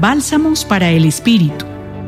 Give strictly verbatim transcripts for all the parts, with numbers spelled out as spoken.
Bálsamos para el Espíritu.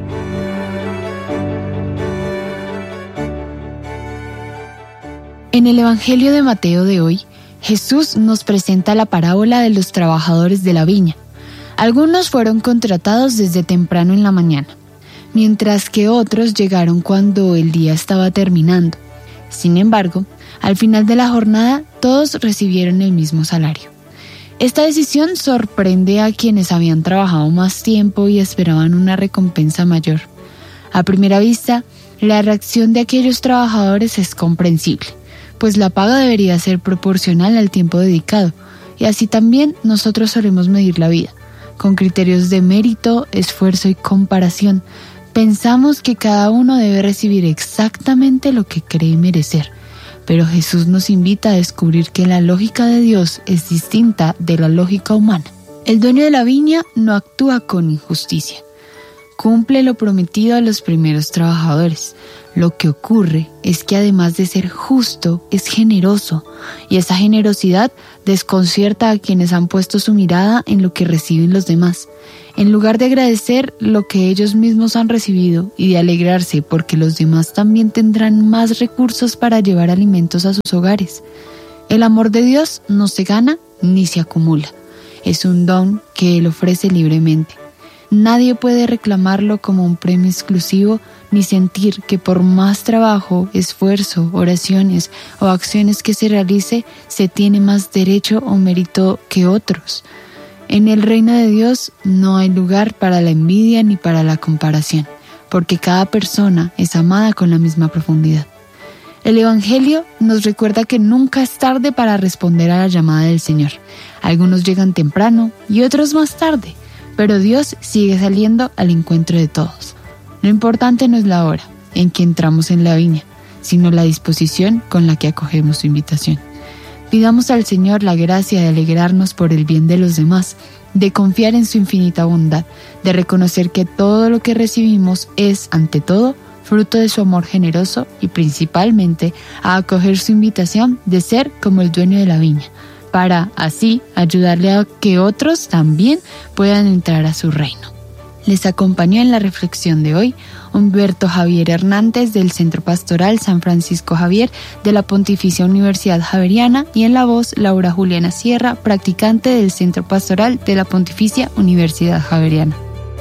En el Evangelio de Mateo de hoy, Jesús nos presenta la parábola de los trabajadores de la viña. Algunos fueron contratados desde temprano en la mañana, mientras que otros llegaron cuando el día estaba terminando. Sin embargo, al final de la jornada, todos recibieron el mismo salario. Esta decisión sorprende a quienes habían trabajado más tiempo y esperaban una recompensa mayor. A primera vista, la reacción de aquellos trabajadores es comprensible, pues la paga debería ser proporcional al tiempo dedicado, y así también nosotros solemos medir la vida, con criterios de mérito, esfuerzo y comparación. Pensamos que cada uno debe recibir exactamente lo que cree merecer, pero Jesús nos invita a descubrir que la lógica de Dios es distinta de la lógica humana. El dueño de la viña no actúa con injusticia. Cumple lo prometido a los primeros trabajadores. Lo que ocurre es que además de ser justo, es generoso, y esa generosidad desconcierta a quienes han puesto su mirada en lo que reciben los demás. En lugar de agradecer lo que ellos mismos han recibido y de alegrarse porque los demás también tendrán más recursos para llevar alimentos a sus hogares. El amor de Dios no se gana ni se acumula. Es un don que Él ofrece libremente. Nadie puede reclamarlo como un premio exclusivo ni sentir que por más trabajo, esfuerzo, oraciones o acciones que se realice, se tiene más derecho o mérito que otros. En el reino de Dios no hay lugar para la envidia ni para la comparación, porque cada persona es amada con la misma profundidad. El Evangelio nos recuerda que nunca es tarde para responder a la llamada del Señor. Algunos llegan temprano y otros más tarde, pero Dios sigue saliendo al encuentro de todos. Lo importante no es la hora en que entramos en la viña, sino la disposición con la que acogemos su invitación. Pidamos al Señor la gracia de alegrarnos por el bien de los demás, de confiar en su infinita bondad, de reconocer que todo lo que recibimos es, ante todo, fruto de su amor generoso y principalmente a acoger su invitación de ser como el dueño de la viña, para así ayudarle a que otros también puedan entrar a su reino. Les acompañó en la reflexión de hoy Humberto Javier Hernández del Centro Pastoral San Francisco Javier de la Pontificia Universidad Javeriana y en la voz Laura Juliana Sierra, practicante del Centro Pastoral de la Pontificia Universidad Javeriana.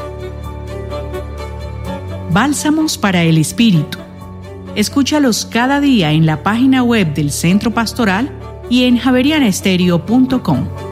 Bálsamos para el Espíritu. Escúchalos cada día en la página web del Centro Pastoral y en javeriana estéreo punto com.